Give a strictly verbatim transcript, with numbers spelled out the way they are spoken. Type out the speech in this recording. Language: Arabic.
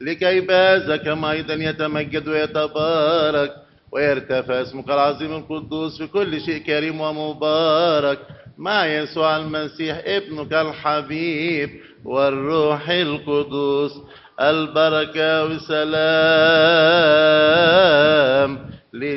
لكي بهذا كما أيضا يتمجد ويتبارك ويرتفع اسمك العظيم القدوس في كل شيء كريم ومبارك مع يسوع المسيح ابنك الحبيب والروح القدس البركة والسلام